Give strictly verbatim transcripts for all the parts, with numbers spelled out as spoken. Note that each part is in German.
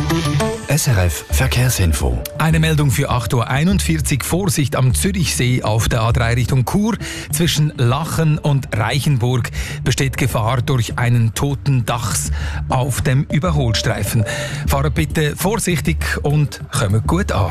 S R F Verkehrsinfo. Eine Meldung für acht Uhr einundvierzig. Vorsicht am Zürichsee auf der A drei Richtung Chur. Zwischen Lachen und Reichenburg besteht Gefahr durch einen toten Dachs auf dem Überholstreifen. Fahrt bitte vorsichtig und kommt gut an.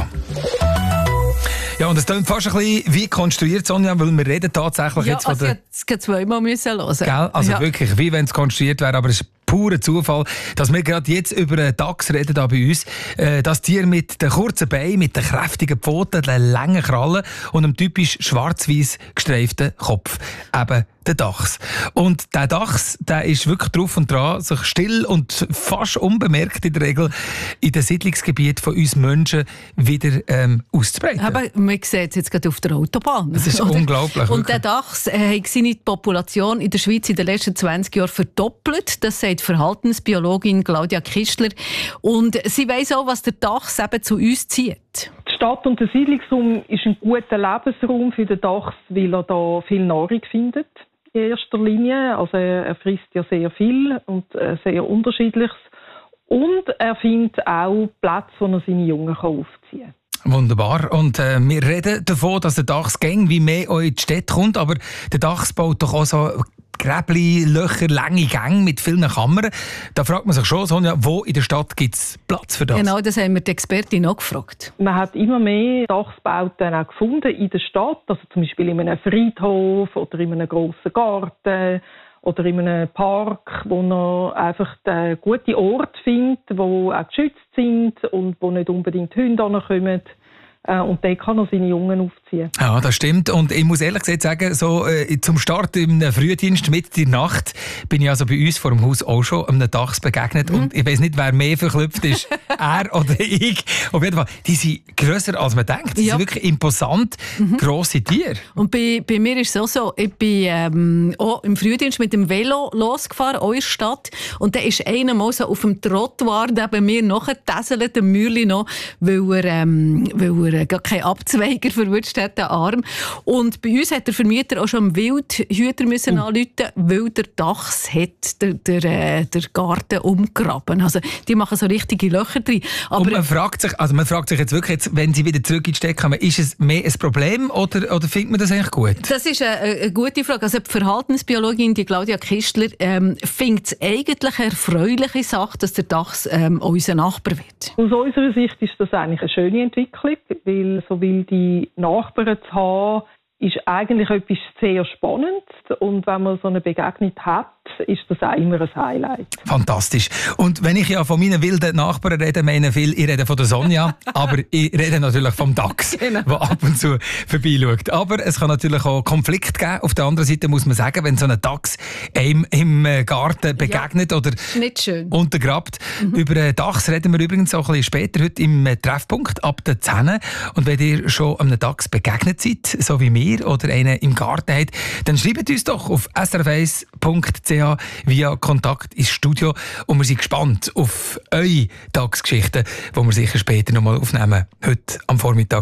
Ja, und es klingt fast ein bisschen wie konstruiert, Sonja, weil wir reden tatsächlich ja, jetzt von also der... ich hätte zweimal müssen hören. Gell? Also ja. wirklich, wie wenn es konstruiert wäre, aber es ist purer Zufall, dass wir gerade jetzt über einen Dachs reden da bei uns. Äh, das Tier mit den kurzen Beinen, mit den kräftigen Pfoten, den langen Krallen und einem typisch schwarz-weiß gestreiften Kopf. Eben der Dachs. Und der Dachs, der ist wirklich drauf und dran, sich still und fast unbemerkt in der Regel in den Siedlungsgebieten von uns Menschen wieder ähm, auszubreiten. Aber man sieht es jetzt gerade auf der Autobahn. Das ist oder? unglaublich. Und der Dachs äh, hat seine Population in der Schweiz in den letzten zwanzig Jahren verdoppelt. Das sagt Verhaltensbiologin Claudia Kistler. Und sie weiss auch, was der Dachs eben zu uns zieht. Die Stadt- und der Siedlungsraum ist ein guter Lebensraum für den Dachs, weil er da viel Nahrung findet. In erster Linie. Also er frisst ja sehr viel und äh, sehr Unterschiedliches. Und er findet auch Plätze, wo er seine Jungen aufziehen kann. Wunderbar. Und äh, wir reden davon, dass der Dachs gäng wie mehr in die Städte kommt, aber der Dachs baut doch auch so Gräbli, Löcher, lange Gänge mit vielen Kammern. Da fragt man sich schon, Sonja, wo in der Stadt gibt es Platz für das? Genau, das haben wir die Expertin auch gefragt. Man hat immer mehr Dachsbauten auch gefunden in der Stadt, also zum Beispiel in einem Friedhof oder in einem grossen Garten oder in einem Park, wo man einfach einen guten Ort findet, wo auch geschützt sind und wo nicht unbedingt Hunde ankommen. Und dort kann er seine Jungen aufziehen. Ja, das stimmt. Und ich muss ehrlich gesagt sagen, so, äh, zum Start im Frühdienst mit der Nacht bin ich also bei uns vor dem Haus auch schon einem Dachs begegnet. Mhm. Und ich weiss nicht, wer mehr verklüpft ist, er oder ich. Auf jeden Fall, die sind grösser als man denkt. Die ja. sind wirklich imposant, mhm. grosse Tiere. Und bei, bei mir ist es auch so, ich bin ähm, auch im Frühdienst mit dem Velo losgefahren, auch in der Stadt. Und da ist einer mal so auf dem Trottoir neben mir nachgetäselt, der Mühle noch, weil er, ähm, weil er gar keinen Abzweiger verwünscht hat, den Arm. Und bei uns hat der Vermieter auch schon einen Wildhüter müssen uh. anrufen, weil der Dachs hat der, der, äh, der Garten umgraben. Also die machen so richtige Löcher drin. Aber und man fragt sich, also man fragt sich jetzt wirklich, jetzt, wenn sie wieder zurück in die Stadt kommen, ist es mehr ein Problem oder, oder findet man das eigentlich gut? Das ist eine, eine gute Frage. Also die Verhaltensbiologin, die Claudia Kistler, ähm, findet es eigentlich eine erfreuliche Sache, dass der Dachs ähm, unser Nachbar wird. Aus unserer Sicht ist das eigentlich eine schöne Entwicklung, weil so wilde Nachbarn zu haben, ist eigentlich etwas sehr Spannendes. Und wenn man so eine Begegnung hat, ist das auch immer ein Highlight. Fantastisch. Und wenn ich ja von meinen wilden Nachbarn rede, meine viel, ich rede von der Sonja, aber ich rede natürlich vom Dachs, genau. der ab und zu vorbeischaut. Aber es kann natürlich auch Konflikt geben. Auf der anderen Seite muss man sagen, wenn so ein Dachs einem im Garten begegnet ja, oder nicht schön. untergrabt. Mhm. Über Dachs reden wir übrigens auch ein bisschen später heute im Treffpunkt ab der zehn. Und wenn ihr schon einem Dachs begegnet seid, so wie mir, oder einen im Garten habt, dann schreibt uns doch auf s r f eins punkt c h via Kontakt ins Studio und wir sind gespannt auf eure Tagsgeschichten, die wir sicher später noch mal aufnehmen, heute am Vormittag.